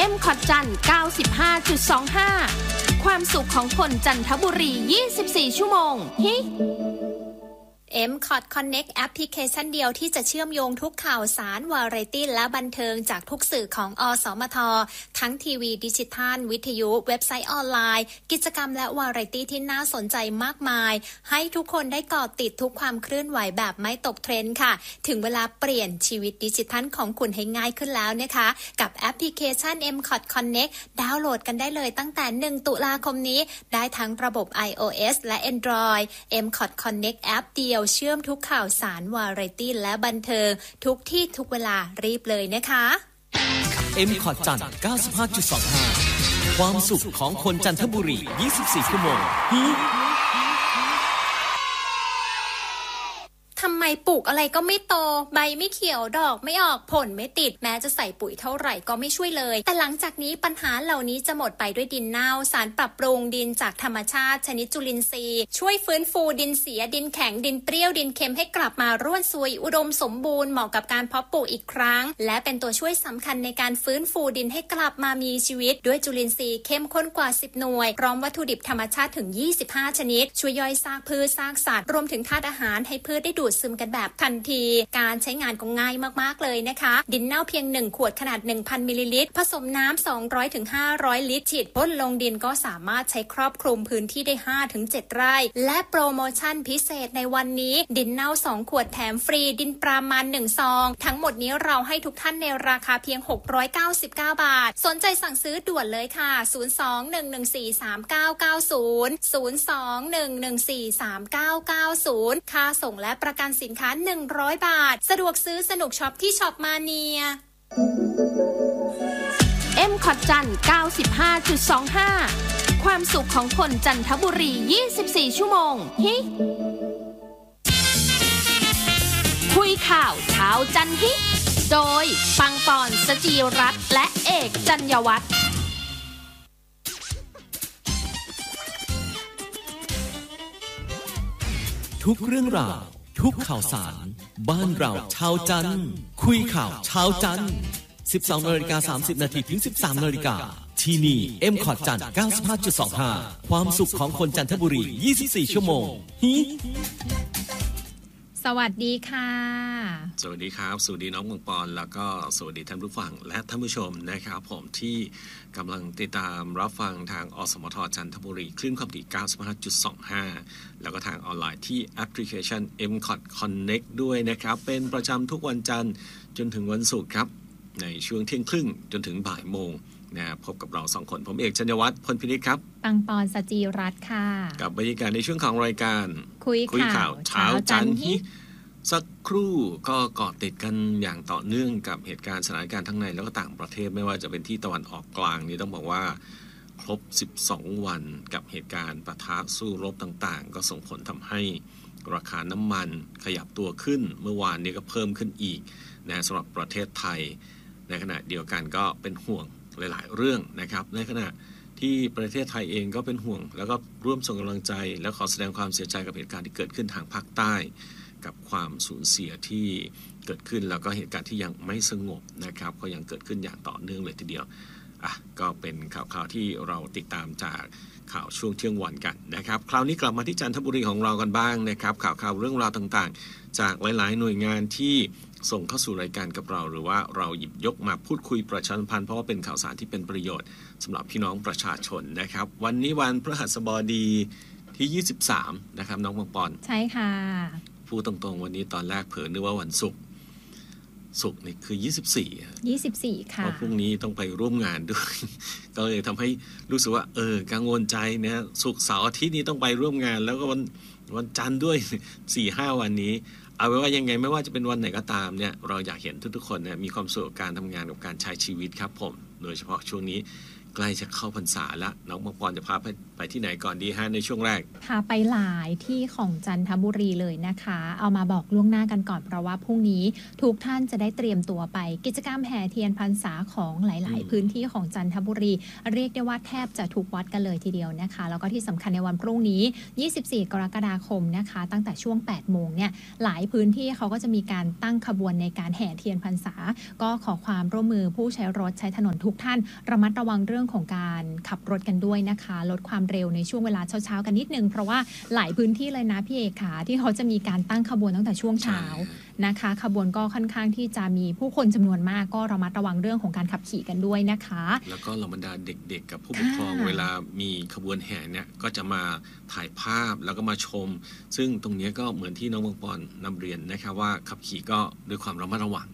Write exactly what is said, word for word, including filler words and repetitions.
M คอร์ดจัน เก้าสิบห้าจุดสองห้า ความสุขของคนจันทบุรียี่สิบสี่ชั่วโมงฮิ เอ็ม คอร์ด Connect แอปพลิเคชันเดียวที่จะเชื่อมโยงทุกข่าวสารวาไรตี้และบันเทิงจากทุกสื่อของอสมททั้งทีวีดิจิทัลวิทยุเว็บไซต์ออนไลน์กิจกรรมและวาไรตี้ที่น่าสนใจมากมายให้ทุกคนได้เกาะติดทุกความเคลื่อนไหวแบบไม่ตกเทรนด์ค่ะถึงเวลาเปลี่ยนชีวิตดิจิทัลของคุณให้ง่ายขึ้นแล้วนะคะกับแอปพลิเคชัน เอ็ม คอร์ด Connect ดาวน์โหลดกันได้เลยตั้งแต่หนึ่งตุลาคมนี้ได้ทั้งระบบ iOS และ Android เอ็ม คอร์ด Connect แอปเดียวเชื่อมทุกข่าวสารวาไรตี้และบันเทิงทุกที่ทุกเวลารีบเลยนะคะเอ็ม คอร์ด จันทร์ เก้าสิบห้าจุดสองห้า ความสุขของคนจันทบุรียี่สิบสี่ชั่วโมงทำไมปลูกอะไรก็ไม่โตใบไม่เขียวดอกไม่ออกผลไม่ติดแม้จะใส่ปุ๋ยเท่าไหร่ก็ไม่ช่วยเลยแต่หลังจากนี้ปัญหาเหล่านี้จะหมดไปด้วยดินเน่าสารปรับปรุงดินจากธรรมชาติชนิดจุลินทรีย์ช่วยฟื้นฟูดินเสียดินแข็งดินเปรี้ยวดินเค็มให้กลับมาร่วนซุยอุดมสมบูรณ์เหมาะกับการเพาะปลูกอีกครั้งและเป็นตัวช่วยสำคัญในการฟื้นฟูดินให้กลับมามีชีวิตด้วยจุลินทรีย์เข้มข้นกว่าสิบหน่วยพร้อมวัตถุดิบธรรมชาติถึงยี่สิบห้าชนิดช่วยย่อยซากพืชซากสัตว์รวมถึงธาตุอาหารให้พืชได้ดูดซึมกันแบบทันทีการใช้งานก็ง่ายมากๆเลยนะคะดินเน่าเพียงหนึ่งขวดขนาด หนึ่งพัน มิลลิลิตรผสมน้ำ สองร้อยถึงห้าร้อย ลิตรฉีดพ่นลงดินก็สามารถใช้ครอบคลุมพื้นที่ได้ ห้าถึงเจ็ด ไร่และโปรโมชั่นพิเศษในวันนี้ดินเน่าสองขวดแถมฟรีดินปรามาณหนึ่งซองทั้งหมดนี้เราให้ทุกท่านในราคาเพียงหกร้อยเก้าสิบเก้าบาทสนใจสั่งซื้อด่วนเลยค่ะศูนย์ สอง หนึ่ง หนึ่ง สี่ สาม เก้า เก้า ศูนย์ ศูนย์ สอง หนึ่ง หนึ่ง สี่ สาม เก้า เก้า ศูนย์ค่าส่งและประกันสินค้าหนึ่งร้อยบาทสะดวกซื้อสนุกช็อปที่ช็อปมาเนีย เอ็ม คอร์ด จันทร์ เก้าสิบห้าจุดสองห้า ความสุขของคนจันทบุรียี่สิบสี่ชั่วโมงฮิคุยข่าวเช้าจันฮิโดยปังปอนสจีรัตน์และเอกจัญญวัฒน์ทุกเรื่องราวทุกข่าวสารบ้านเราชาวจันทร์คุยข่าวชาวจันทร์ สิบสองนาฬิกาสามสิบนาทีถึง สิบสามนาฬิกาที่นี่ M คอร์ด จันทร์ เก้าสิบห้าจุดสองห้า ความสุขของคนจันทบุรียี่สิบสี่ชั่วโมงฮิสวัสดีค่ะสวัสดีครับสวัสดีน้องมังปอนแล้วก็สวัสดีท่านผู้ฟังและท่านผู้ชมนะครับผมที่กำลังติดตามรับฟังทางอสมทจันทบุรีคลื่นความถี่ เก้าสิบห้าจุดสองห้า แล้วก็ทางออนไลน์ที่แอปพลิเคชัน เอ็ม คอร์ด Connect ด้วยนะครับเป็นประจำทุกวันจันทร์จนถึงวันศุกร์ครับในช่วงเที่ยงครึ่งจนถึงบ่ายโมงนะพบกับเราสองคนผมเอกชัญญวัฒน์พลพินิจครับปังปอนสจีรัตน์ค่ะกับบรรยากาศในช่วงของรายการคุยข่าวเช้าจันทร์ฮิสักครู่ก็เกาะติดกันอย่างต่อเนื่องกับเหตุการณ์สถานการณ์ทั้งในแล้วก็ต่างประเทศไม่ว่าจะเป็นที่ตะวันออกกลางนี่ต้องบอกว่าครบสิบสองวันกับเหตุการณ์ปะทะสู้รบต่างๆก็ส่งผลทำให้ราคาน้ำมันขยับตัวขึ้นเมื่อวานนี้ก็เพิ่มขึ้นอีกนะสำหรับประเทศไทยในขณะเดียวกันก็เป็นห่วงหลายๆเรื่องนะครับในขณะที่ประเทศไทยเองก็เป็นห่วงแล้วก็ร่วมส่งกำลังใจและขอแสดงความเสียใจกับเหตุการณ์ที่เกิดขึ้นทางภาคใต้กับความสูญเสียที่เกิดขึ้นแล้วก็เหตุการณ์ที่ยังไม่สงบนะครับก็ยังเกิดขึ้นอย่างต่อเนื่องเลยทีเดียวอ่ะก็เป็นข่าวๆที่เราติดตามจากข่าวช่วงเที่ยงวันกันนะครับคราวนี้กลับมาที่จันทบุรีของเรากันบ้างนะครับข่าวๆเรื่องราวต่างๆจากหลายๆหน่วยงานที่ส่งเข้าสู่รายการกับเราหรือว่าเราหยิบยกมาพูดคุยประชาสัมพันธ์เพราะว่าเป็นข่าวสารที่เป็นประโยชน์สำหรับพี่น้องประชาชนนะครับวันนี้วันพฤหัสบดีที่ยี่สิบสามนะครับน้องมังปอนใช่ค่ะพูดตรงๆวันนี้ตอนแรกเผลอนึกว่าวันศุกร์ศุกร์นี่คือยี่สิบสี่ยี่สิบสี่ค่ะเพราะพรุ่งนี้ต้องไปร่วมงานด้วยก็เลยทำให้รู้สึกว่าเออกังวลใจนะศุกร์เสาร์อาทิตย์นี้ต้องไปร่วมงานแล้วก็วันวันจันทร์ด้วย สี่ห้า วันนี้เอาไว้ว่ายังไงไม่ว่าจะเป็นวันไหนก็ตามเนี่ยเราอยากเห็นทุกๆคนเนี่ยมีความสุขกับการทำงานกับการใช้ชีวิตครับผมโดยเฉพาะช่วงนี้ใกล้จะเข้าพรรษาละน้องมังปอนจะพาไปไปที่ไหนก่อนดีฮะในช่วงแรกพาไปหลายที่ของจันทบุรีเลยนะคะเอามาบอกล่วงหน้ากันก่อนเพราะว่าพรุ่งนี้ทุกท่านจะได้เตรียมตัวไปกิจกรรมแห่เทียนพรรษาของหลายๆพื้นที่ของจันทบุรีเรียกได้ว่าแทบจะทุกวัดกันเลยทีเดียวนะคะแล้วก็ที่สำคัญในวันพรุ่งนี้ยี่สิบสี่กรกฎาคมนะคะตั้งแต่ช่วงแปดโมงเนี่ยหลายพื้นที่เขาก็จะมีการตั้งขบวนในการแห่เทียนพรรษาก็ขอความร่วมมือผู้ใช้รถใช้ถนนทุกท่านระมัดระวังเรื่องของการขับรถกันด้วยนะคะลดความเร็วในช่วงเวลาเช้าๆกันนิดนึงเพราะว่าหลายพื้นที่เลยนะพี่เอกค่ะที่เขาจะมีการตั้งขบวนตั้งแต่ช่วงเช้านะคะขบวนก็ค่อนข้างที่จะมีผู้คนจำนวนมากก็ระมัดระวังเรื่องของการขับขี่กันด้วยนะคะแล้วก็เหล่าบรรดาเด็กๆกับผู้ปกครองเวลามีขบวนแห่เนี่ยก็จะมาถ่ายภาพแล้วก็มาชมซึ่งตรงนี้ก็เหมือนที่น้องมังปอนนำเรียนนะครับว่าขับขี่ก็ด้วยความระมัดระวัง